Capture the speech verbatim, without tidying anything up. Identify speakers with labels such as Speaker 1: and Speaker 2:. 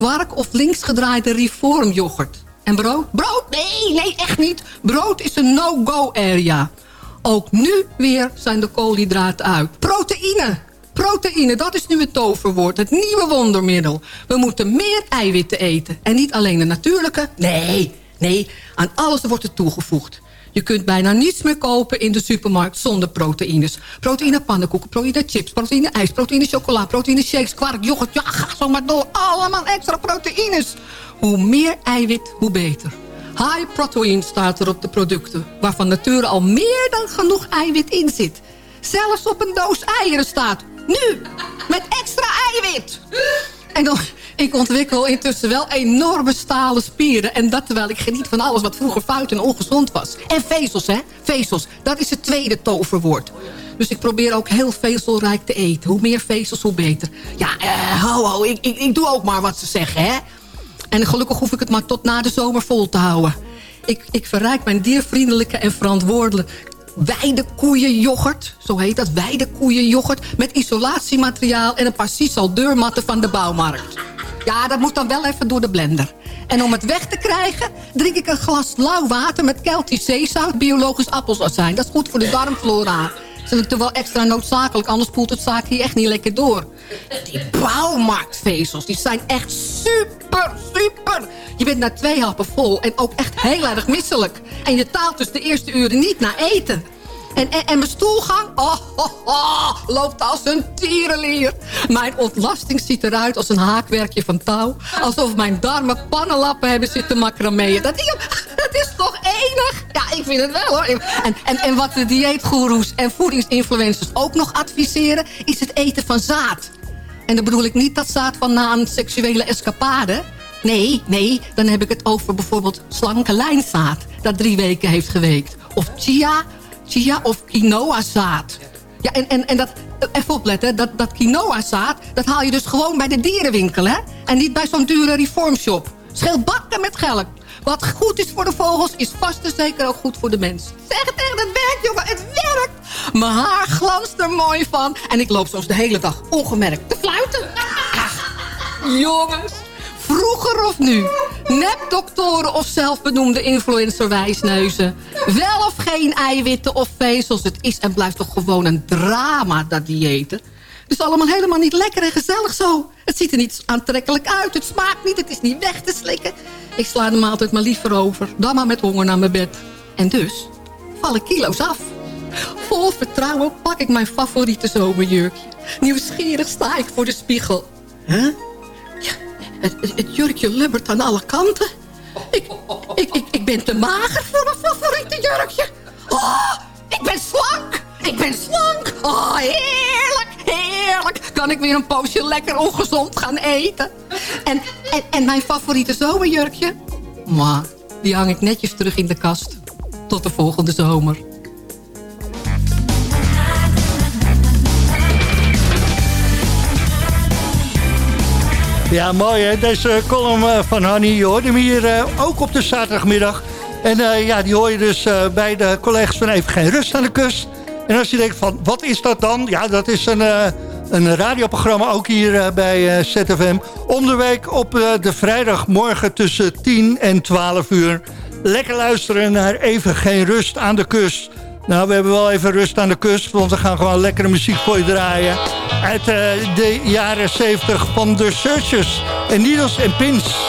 Speaker 1: kwark of linksgedraaide reformyoghurt. En brood? Brood? Nee, nee, echt niet. Brood is een no-go area. Ook nu weer zijn de koolhydraten uit. Proteïne. Proteïne, dat is nu het toverwoord. Het nieuwe wondermiddel. We moeten meer eiwitten eten. En niet alleen de natuurlijke. Nee, nee, aan alles wordt het toegevoegd. Je kunt bijna niets meer kopen in de supermarkt zonder proteïnes. Proteïne pannenkoeken, proteïne chips, proteïne ijs, proteïne chocola, proteïne shakes, kwark, yoghurt. Ja, ga zo maar door. Allemaal extra proteïnes. Hoe meer eiwit, hoe beter. High protein staat er op de producten, waarvan nature al meer dan genoeg eiwit in zit. Zelfs op een doos eieren staat, nu, met extra eiwit. En dan, ik ontwikkel intussen wel enorme stalen spieren. En dat terwijl ik geniet van alles wat vroeger fout en ongezond was. En vezels, hè? Vezels, dat is het tweede toverwoord. Dus ik probeer ook heel vezelrijk te eten. Hoe meer vezels, hoe beter. Ja, uh, ho, ho, ik, ik, ik doe ook maar wat ze zeggen, hè? En gelukkig hoef ik het maar tot na de zomer vol te houden. Ik, ik verrijk mijn diervriendelijke en verantwoordelijke weidekoeienyoghurt. Zo heet dat, weidekoeienyoghurt. Met isolatiemateriaal en een paar Sisal deurmatten van de bouwmarkt. Ja, dat moet dan wel even door de blender. En om het weg te krijgen, drink ik een glas lauw water met Keltisch zeezout, biologisch appelsazijn. Dat is goed voor de darmflora. Dat is natuurlijk wel extra noodzakelijk, anders spoelt het zaak hier echt niet lekker door. Die bouwmarktvezels, die zijn echt super, super. Je bent na twee happen vol en ook echt heel erg misselijk. En je taalt dus de eerste uren niet na eten. En, en, en mijn stoelgang, oh, oh, oh, loopt als een tierenlier. Mijn ontlasting ziet eruit als een haakwerkje van touw. Alsof mijn darmen pannenlappen hebben zitten macrameeën. Dat, dat is toch enig? Ja, ik vind het wel hoor. En, en, en wat de dieetgoeroes en voedingsinfluencers ook nog adviseren, is het eten van zaad. En dan bedoel ik niet dat zaad van na een seksuele escapade. Nee, nee, dan heb ik het over bijvoorbeeld slanke lijnzaad, dat drie weken heeft geweekt. Of chia... Chia of quinoa-zaad. Ja, en, en, en dat, even opletten, dat, dat quinoa-zaad, dat haal je dus gewoon bij de dierenwinkel, hè? En niet bij zo'n dure reformshop. Scheelt bakken met geld. Wat goed is voor de vogels, is vast en zeker ook goed voor de mens. Zeg het echt, het werkt, jongen, het werkt! Mijn haar glanst er mooi van. En ik loop soms de hele dag ongemerkt te fluiten. Ach, jongens. Vroeger of nu? Nepdoktoren of zelfbenoemde influencer-wijsneuzen. Wel of geen eiwitten of vezels. Het is en blijft toch gewoon een drama, dat diëten. Het is allemaal helemaal niet lekker en gezellig zo. Het ziet er niet aantrekkelijk uit. Het smaakt niet. Het is niet weg te slikken. Ik sla de maaltijd maar liever over. Dan maar met honger naar mijn bed. En dus vallen kilo's af. Vol vertrouwen pak ik mijn favoriete zomerjurkje. Nieuwsgierig sta ik voor de spiegel. Huh? Het, het, het jurkje lubbert aan alle kanten. Ik, ik, ik, ik ben te mager voor mijn favoriete jurkje. Oh, ik ben slank. Ik ben slank. Oh, heerlijk, heerlijk. Kan ik weer een poosje lekker ongezond gaan eten. En, en, en mijn favoriete zomerjurkje? Maar die hang ik netjes terug in de kast. Tot de volgende zomer.
Speaker 2: Ja, mooi hè, deze column van Hanny. Je hoort hem hier uh, ook op de zaterdagmiddag. En uh, ja, die hoor je dus uh, bij de collega's van Even Geen Rust aan de Kust. En als je denkt van, wat is dat dan? Ja, dat is een, uh, een radioprogramma, ook hier uh, bij uh, Z F M. Om de week op uh, de vrijdagmorgen tussen tien en twaalf uur. Lekker luisteren naar Even Geen Rust aan de Kust. Nou, we hebben wel even rust aan de kust, want we gaan gewoon lekkere muziek voor je draaien. Uit uh, de jaren zeventig van The Searchers en Needles and Pins.